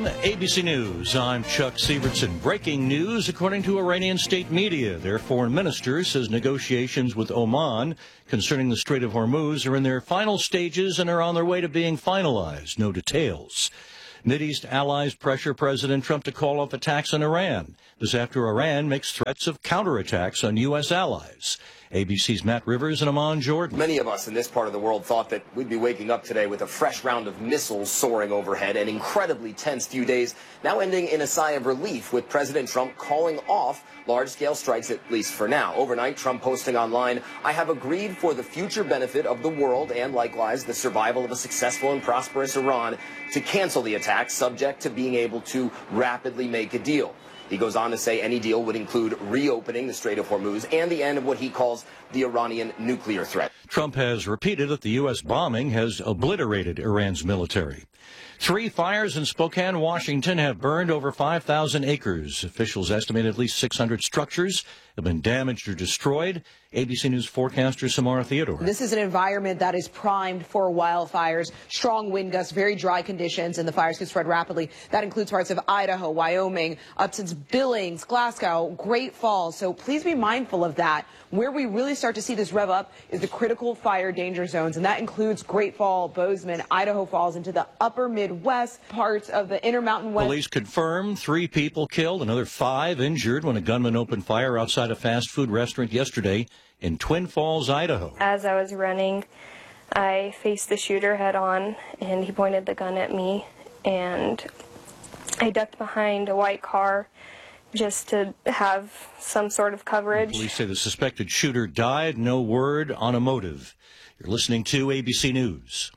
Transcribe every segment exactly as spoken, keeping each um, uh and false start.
A B C News, I'm Chuck Sievertson. Breaking news, according to Iranian state media. Their foreign minister says negotiations with Oman concerning the Strait of Hormuz are in their final stages and are on their way to being finalized. No details. Mideast allies pressure President Trump to call off attacks on Iran. This after Iran makes threats of counterattacks on U S allies. A B C's Matt Rivers and Amman Jordan. Many of us in this part of the world thought that we'd be waking up today with a fresh round of missiles soaring overhead, an incredibly tense few days, now ending in a sigh of relief with President Trump calling off large-scale strikes, at least for now. Overnight, Trump posting online, "I have agreed for the future benefit of the world and likewise the survival of a successful and prosperous Iran to cancel the attacks, subject to being able to rapidly make a deal." He goes on to say any deal would include reopening the Strait of Hormuz and the end of what he calls the Iranian nuclear threat. Trump has repeated that the U S bombing has obliterated Iran's military. Three fires in Spokane, Washington have burned over five thousand acres. Officials estimate at least six hundred structures have been damaged or destroyed. A B C News forecaster Samara Theodore. This is an environment that is primed for wildfires, strong wind gusts, very dry conditions, and the fires can spread rapidly. That includes parts of Idaho, Wyoming, Upton's Billings, Glasgow, Great Falls. So please be mindful of that. Where we really start to see this rev up is the critical fire danger zones, and that includes Great Falls, Bozeman, Idaho Falls, into the upper Midwest, parts of the Intermountain West. Police confirm three people killed, another five injured when a gunman opened fire outside a fast food restaurant yesterday in Twin Falls, Idaho. As I was running, I faced the shooter head on, and he pointed the gun at me, and I ducked behind a white car just to have some sort of coverage. Police say the suspected shooter died. No word on a motive. You're listening to A B C News.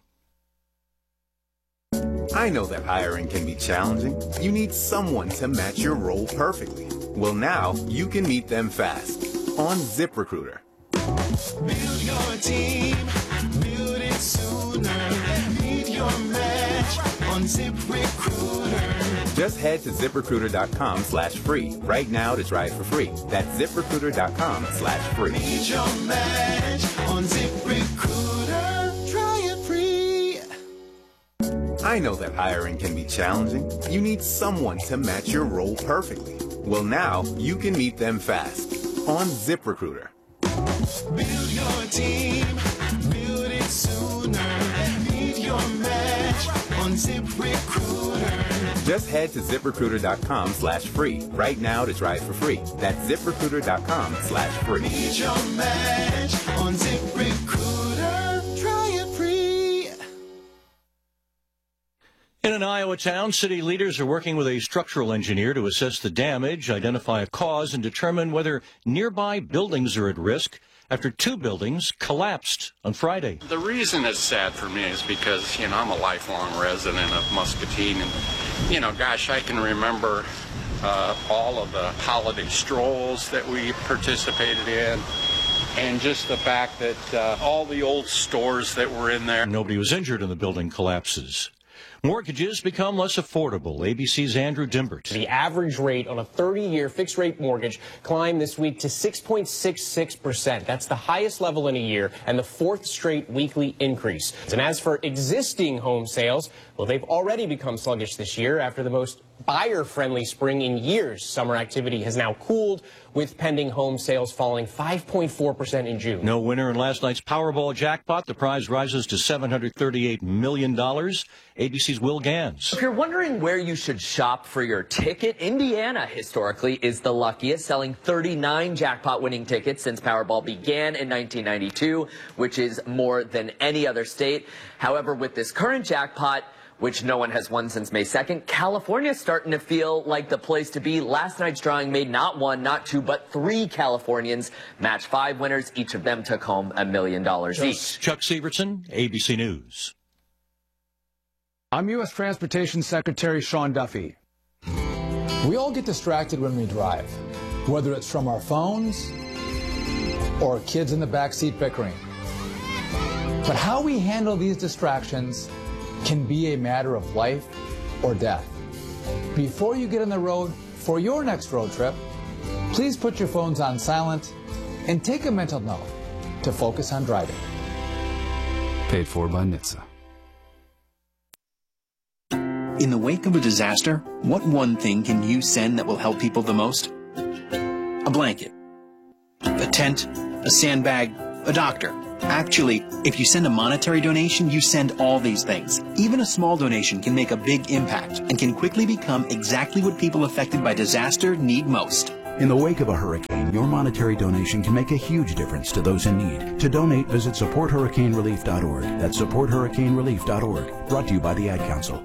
I know that hiring can be challenging. You need someone to match your role perfectly. Well, now you can meet them fast on ZipRecruiter. Build your team, build it sooner. Meet your match on ZipRecruiter. Just head to ZipRecruiter.com slash free right now to try it for free. That's ZipRecruiter.com slash free. Meet your match on ZipRecruiter. Try it free. I know that hiring can be challenging. You need someone to match your role perfectly. Well, now you can meet them fast on ZipRecruiter. Build your team, build it sooner. Meet your match on ZipRecruiter. Just head to ZipRecruiter.com slash free right now to try it for free. That's ZipRecruiter.com slash free. Meet your match on ZipRecruiter. Try it free. In an Iowa town, city leaders are working with a structural engineer to assess the damage, identify a cause, and determine whether nearby buildings are at risk after two buildings collapsed on Friday. The reason it's sad for me is because, you know, I'm a lifelong resident of Muscatine, and, you know, gosh, I can remember uh, all of the holiday strolls that we participated in, and just the fact that uh, all the old stores that were in there. Nobody was injured in the building collapses. Mortgages become less affordable. A B C's Andrew Dimbert. The average rate on a thirty-year fixed-rate mortgage climbed this week to six point six six percent. That's the highest level in a year and the fourth straight weekly increase. And as for existing home sales, well, they've already become sluggish this year after the most buyer-friendly spring in years. Summer activity has now cooled, with pending home sales falling five point four percent in June. No winner in last night's Powerball jackpot. The prize rises to seven hundred thirty-eight million dollars. A B C's Will Gans. If you're wondering where you should shop for your ticket, Indiana historically is the luckiest, selling thirty-nine jackpot-winning tickets since Powerball began in nineteen ninety-two, which is more than any other state. However, with this current jackpot, which no one has won since May second, California's starting to feel like the place to be. Last night's drawing made not one, not two, but three Californians match five winners. Each of them took home a million dollars each. Chuck Sievertson, A B C News. I'm U S Transportation Secretary Sean Duffy. We all get distracted when we drive, whether it's from our phones or kids in the backseat bickering. But how we handle these distractions can be a matter of life or death. Before you get on the road for your next road trip, please put your phones on silent and take a mental note to focus on driving. Paid for by N H T S A. In the wake of a disaster, what one thing can you send that will help people the most? A blanket, a tent, a sandbag, a doctor. Actually, if you send a monetary donation, you send all these things. Even a small donation can make a big impact and can quickly become exactly what people affected by disaster need most. In the wake of a hurricane, your monetary donation can make a huge difference to those in need. To donate, visit support hurricane relief dot org. That's support hurricane relief dot org. Brought to you by the Ad Council.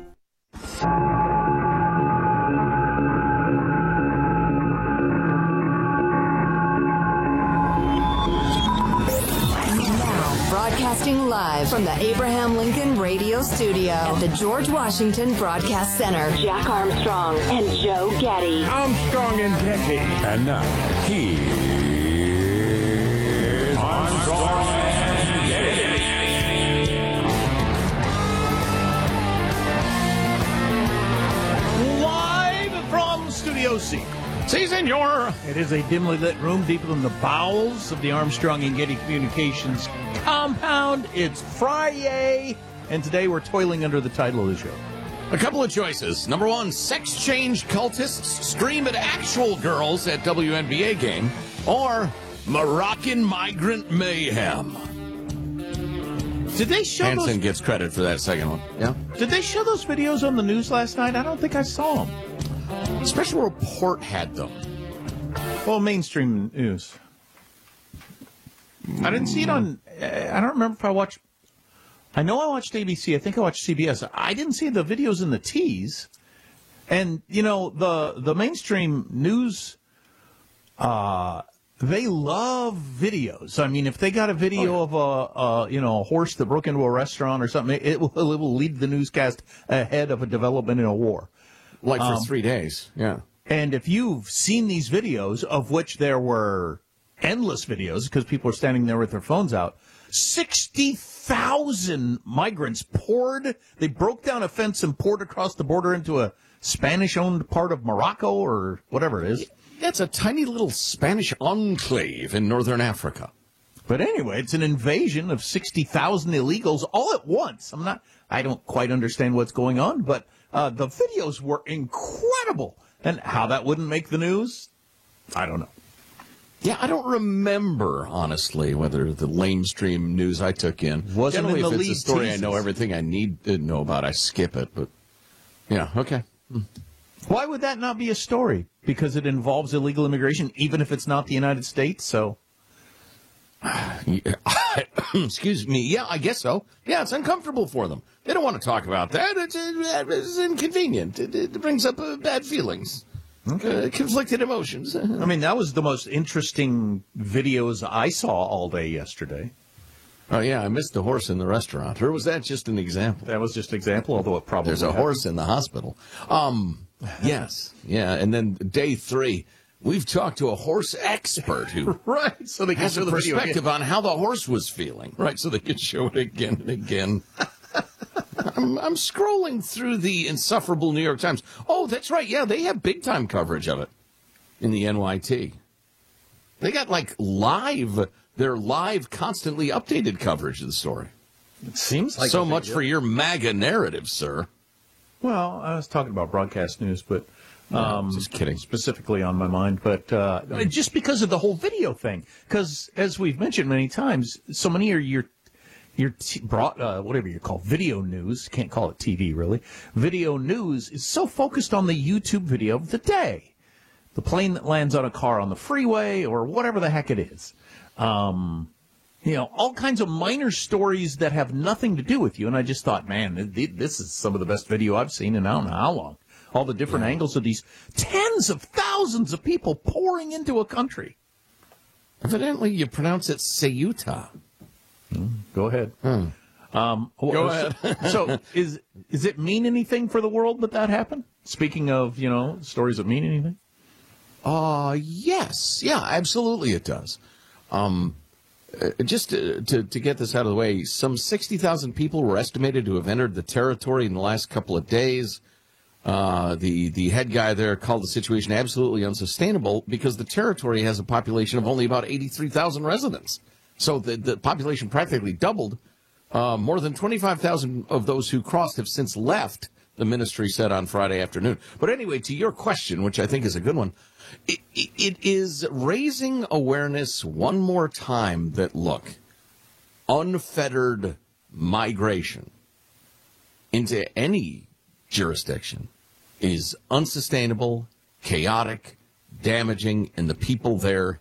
Broadcasting live from the Abraham Lincoln Radio Studio at the George Washington Broadcast Center. Jack Armstrong and Joe Getty. Armstrong and Getty. And now, here's Armstrong and Getty. Live from Studio C. Si, senor. It is a dimly lit room deep in the bowels of the Armstrong and Getty Communications compound. It's Friday, and today we're toiling under the title of the show. A couple of choices. Number one, sex change cultists scream at actual girls at W N B A game, or Moroccan migrant mayhem. Did they show Hansen those... gets credit for that second one. Yeah. Did they show those videos on the news last night? I don't think I saw them. Special Report had them. Well, mainstream news. I didn't see it on... I don't remember if I watched... I know I watched A B C. I think I watched C B S. I didn't see the videos in the tees. And, you know, the the mainstream news, uh, they love videos. I mean, if they got a video oh, yeah. of a, a, you know, a horse that broke into a restaurant or something, it will, it will lead the newscast ahead of a development in a war. Like for um, three days, yeah. And if you've seen these videos, of which there were endless videos because people are standing there with their phones out, sixty thousand migrants poured. They broke down a fence and poured across the border into a Spanish-owned part of Morocco or whatever it is. That's a tiny little Spanish enclave in northern Africa. But anyway, it's an invasion of sixty thousand illegals all at once. I'm not, I don't quite understand what's going on, but uh, the videos were incredible. And how that wouldn't make the news, I don't know. Yeah, I don't remember, honestly, whether the lamestream news I took in. Wasn't Generally, in the if it's lead a story teases. I know everything I need to know about, I skip it. But, yeah, okay. Why would that not be a story? Because it involves illegal immigration, even if it's not the United States, so... Excuse me. Yeah, I guess so. Yeah, it's uncomfortable for them. They don't want to talk about that. It's, it's inconvenient. It, it brings up uh, bad feelings. Okay. Uh, conflicted emotions. I mean, that was the most interesting videos I saw all day yesterday. Oh, yeah, I missed the horse in the restaurant. Or was that just an example? That was just an example, although it probably There's a happened. horse in the hospital. Um, yes, yeah, and then day three, we've talked to a horse expert who right, so they can has show a the video perspective again. on how the horse was feeling. Right, so they can show it again and again. I'm, I'm scrolling through the insufferable New York Times. Oh, that's right. Yeah, they have big time coverage of it in the N Y T. They got like live, their live, constantly updated coverage of the story. It seems like so a big much deal. for your MAGA narrative, sir. Well, I was talking about broadcast news, but um, no, just kidding. Specifically on my mind, but uh, just because of the whole video thing. Because as we've mentioned many times, so many of your your t- broad, uh, whatever you call video news, can't call it T V really. Video news is so focused on the YouTube video of the day, the plane that lands on a car on the freeway, or whatever the heck it is. Um, You know, all kinds of minor stories that have nothing to do with you. And I just thought, man, this is some of the best video I've seen in I don't know how long. All the different yeah. angles of these tens of thousands of people pouring into a country. Evidently, you pronounce it Ceuta. Mm, go ahead. Hmm. Um, go so, ahead. so, is is it mean anything for the world that that happened? Speaking of, you know, stories that mean anything? Uh, yes. Yeah, absolutely it does. Um... Uh, just to, to, to get this out of the way, some sixty thousand people were estimated to have entered the territory in the last couple of days. Uh, the, the head guy there called the situation absolutely unsustainable because the territory has a population of only about eighty-three thousand residents. So the, the population practically doubled. Uh, more than twenty-five thousand of those who crossed have since left the ministry said on Friday afternoon. But anyway, to your question, which I think is a good one, it, it, it is raising awareness one more time that, look, unfettered migration into any jurisdiction is unsustainable, chaotic, damaging, and the people there